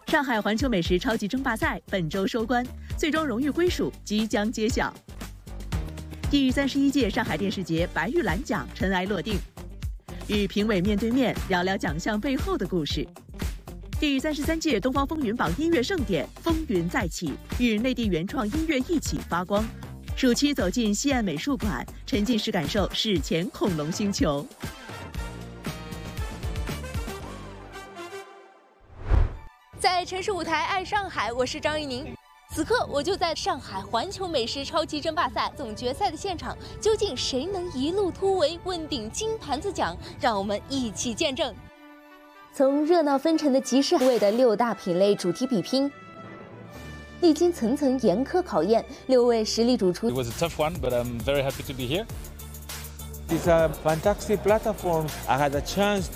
上海环球美食超级争霸赛本周收官，最终荣誉归属即将揭晓。第31届上海电视节白玉兰奖尘埃落定，与评委面对面聊聊奖项背后的故事。第33届东方风云榜音乐盛典风云再起，与内地原创音乐一起发光。暑期走进西岸美术馆，沉浸式感受史前恐龙星球。 在城市舞台爱上海，我是张玉宁。此刻我就在上海环球美食超级争霸赛总决赛的现场，究竟谁能一路突围问鼎金盘子奖？让我们一起见证。从热闹纷呈的集市味的6大品类主题比拼，历经层层严苛考验，6位实力主厨。 It was a tough one, but I'm very happy to be here. It's a fantastic platform. I had a chance